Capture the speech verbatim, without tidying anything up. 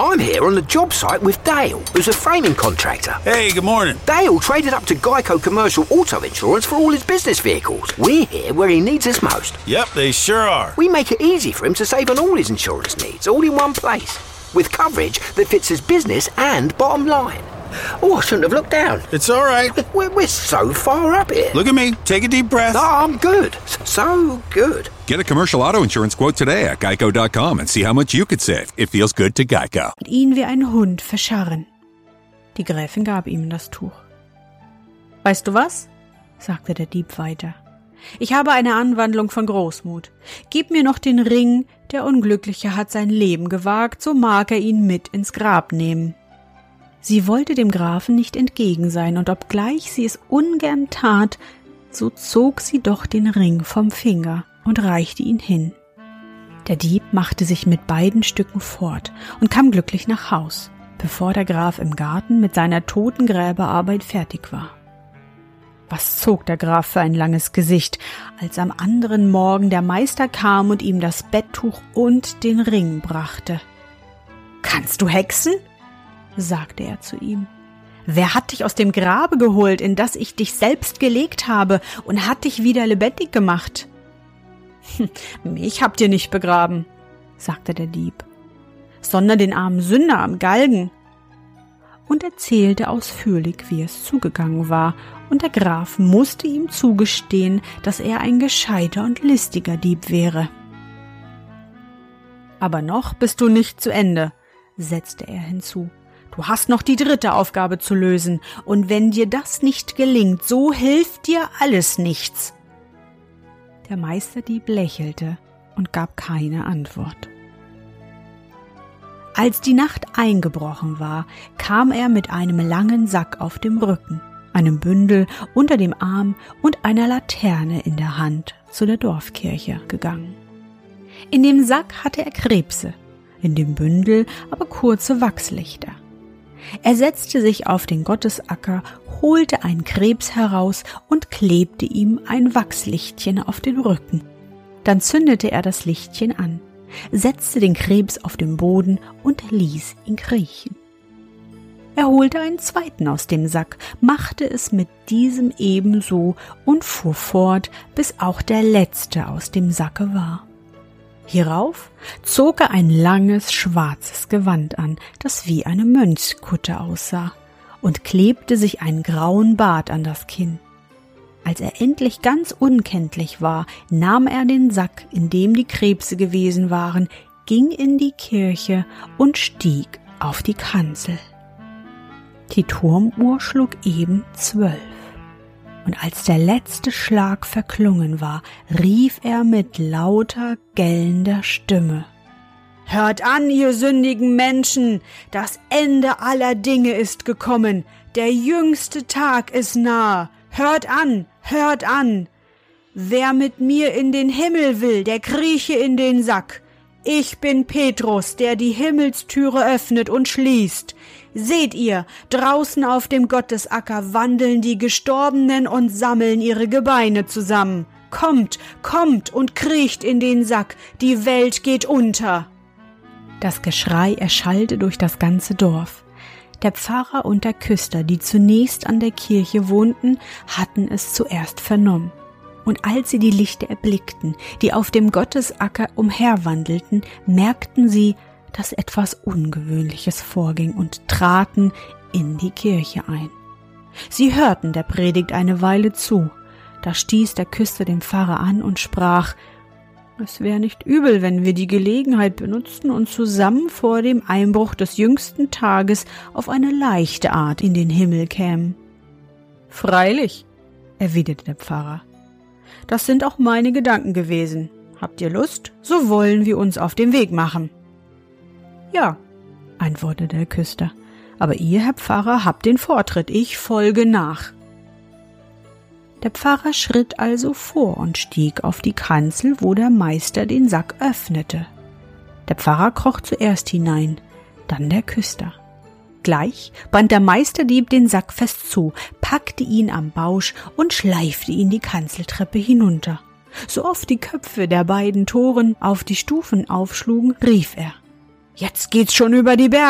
I'm here on the job site with Dale, who's a framing contractor. Hey, good morning. Dale traded up to Geico Commercial Auto Insurance for all his business vehicles. We're here where he needs us most. Yep, they sure are. We make it easy for him to save on all his insurance needs, all in one place, with coverage that fits his business and bottom line. Oh, I shouldn't have looked down. It's all right. We're, we're so far up here. Look at me. Take a deep breath. Oh, I'm good. So good. Get a commercial auto insurance quote today at geico dot com and see how much you could save. It feels good to Geico. Und ihn wie ein Hund verscharren. Die Gräfin gab ihm das Tuch. Weißt du was? Sagte der Dieb weiter. Ich habe eine Anwandlung von Großmut. Gib mir noch den Ring, der Unglückliche hat sein Leben gewagt, so mag er ihn mit ins Grab nehmen. Sie wollte dem Grafen nicht entgegen sein, und obgleich sie es ungern tat, so zog sie doch den Ring vom Finger und reichte ihn hin. Der Dieb machte sich mit beiden Stücken fort und kam glücklich nach Haus, bevor der Graf im Garten mit seiner Totengräberarbeit fertig war. Was zog der Graf für ein langes Gesicht, als am anderen Morgen der Meister kam und ihm das Betttuch und den Ring brachte. »Kannst du hexen?« sagte er zu ihm. »Wer hat dich aus dem Grabe geholt, in das ich dich selbst gelegt habe, und hat dich wieder lebendig gemacht?« »Mich habt ihr nicht begraben«, sagte der Dieb, »sondern den armen Sünder am Galgen.« Und erzählte ausführlich, wie es zugegangen war, und der Graf musste ihm zugestehen, dass er ein gescheiter und listiger Dieb wäre. »Aber noch bist du nicht zu Ende«, setzte er hinzu. »Du hast noch die dritte Aufgabe zu lösen, und wenn dir das nicht gelingt, so hilft dir alles nichts.« Der Meisterdieb lächelte und gab keine Antwort. Als die Nacht eingebrochen war, kam er mit einem langen Sack auf dem Rücken, einem Bündel unter dem Arm und einer Laterne in der Hand zu der Dorfkirche gegangen. In dem Sack hatte er Krebse, in dem Bündel aber kurze Wachslichter. Er setzte sich auf den Gottesacker, holte einen Krebs heraus und klebte ihm ein Wachslichtchen auf den Rücken. Dann zündete er das Lichtchen an, setzte den Krebs auf den Boden und ließ ihn kriechen. Er holte einen zweiten aus dem Sack, machte es mit diesem ebenso und fuhr fort, bis auch der letzte aus dem Sacke war. Hierauf zog er ein langes, schwarzes Gewand an, das wie eine Mönchskutte aussah, und klebte sich einen grauen Bart an das Kinn. Als er endlich ganz unkenntlich war, nahm er den Sack, in dem die Krebse gewesen waren, ging in die Kirche und stieg auf die Kanzel. Die Turmuhr schlug eben zwölf. Und als der letzte Schlag verklungen war, rief er mit lauter, gellender Stimme: »Hört an, ihr sündigen Menschen! Das Ende aller Dinge ist gekommen! Der jüngste Tag ist nah! Hört an, hört an! Wer mit mir in den Himmel will, der krieche in den Sack! Ich bin Petrus, der die Himmelstüre öffnet und schließt. Seht ihr, draußen auf dem Gottesacker wandeln die Gestorbenen und sammeln ihre Gebeine zusammen. Kommt, kommt und kriecht in den Sack, die Welt geht unter.« Das Geschrei erschallte durch das ganze Dorf. Der Pfarrer und der Küster, die zunächst an der Kirche wohnten, hatten es zuerst vernommen. Und als sie die Lichter erblickten, die auf dem Gottesacker umherwandelten, merkten sie, dass etwas Ungewöhnliches vorging, und traten in die Kirche ein. Sie hörten der Predigt eine Weile zu. Da stieß der Küster den Pfarrer an und sprach: »Es wäre nicht übel, wenn wir die Gelegenheit benutzten und zusammen vor dem Einbruch des jüngsten Tages auf eine leichte Art in den Himmel kämen.« »Freilich«, erwiderte der Pfarrer, »das sind auch meine Gedanken gewesen. Habt ihr Lust, so wollen wir uns auf den Weg machen.« »Ja«, antwortete der Küster, »aber ihr, Herr Pfarrer, habt den Vortritt, ich folge nach.« Der Pfarrer schritt also vor und stieg auf die Kanzel, wo der Meister den Sack öffnete. Der Pfarrer kroch zuerst hinein, dann der Küster. Gleich band der Meisterdieb den Sack fest zu, packte ihn am Bausch und schleifte ihn die Kanzeltreppe hinunter. So oft die Köpfe der beiden Toren auf die Stufen aufschlugen, rief er: »Jetzt geht's schon über die Berge!«